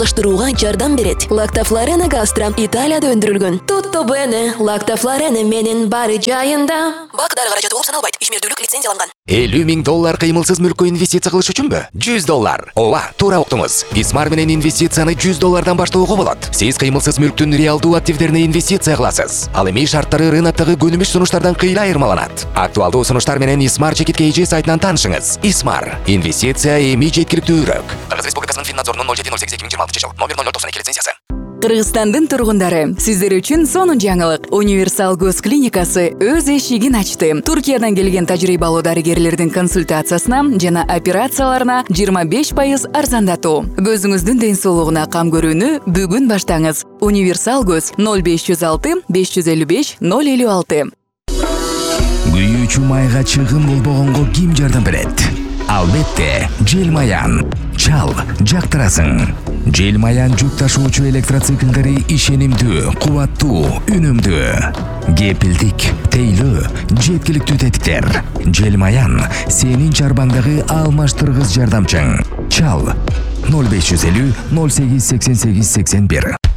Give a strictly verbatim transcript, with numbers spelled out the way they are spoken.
алыштырууга жардам берет. Lactaflorena Gastra Италияда өндүрүлгөн. Tutto bene, Lactaflorena менин баары жайында. Бак дары каражаты болуп саналбайт. Ишмердүүлүк лицензияланган. элүү миң доллар кыймылсыз мүлккө инвестиция кылыш үчүнбү? жүз доллар. Ооба, туура уктуңуз. Исмар менен инвестицияны жүз доллардан баштоого болот. Сиз кыймылсыз мүлктүн реалдуу активдерине инвестиция кыласыз. Ал эми шарттары рыноктогу көнүмүш сунуштардан кыйла айырмаланат. Актуалдуу сунуштар менен Исмар чекиткейчи сайтынан таанышыңыз. Исмар. Инвестиция эми жеткиликтүүрөөк. Кыргыз Республикасынын Финнадзорунун ноль жети ноль сегиз эки миң жыйырма алтынчы жыл номер ноль ноль токсон эки лицензиясы. Кыргызстандын тургундары, сиздер үчүн сонун жаңылык. Универсал көз клиникасы өз эшигин ачты. Туркиядан келген тажрыйбалуу дарыгерлердин консультациясына жана операцияларына жыйырма беш пайыз арзандатуу. Көзүңүздүн ден соолугуна кам көрүүнү бүгүн баштаңыз. Универсал көз ноль беш жүз алты беш жүз элүү беш ноль элүү алты. Күйүүчү майга чыгым болбогонго ким жардам берет? Албетте, Желмаян. Чал, жактырасың. Желмаян жүк ташуучу электроциклдери ишенимдүү, кубаттуу, үнүмдүү. Кепилдик, тейлөө, жеткиликтүү тетиктер. Желмаян сенин чарбаңдагы алмаштыргыс жардамчың. Чал ноль беш жүз элүү ноль сегиз сексен сегиз сексен бир.